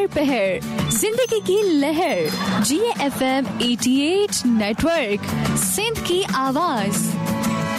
हर पहर जिंदगी की लहर GFM 88 नेटवर्क, सिंध की आवाज।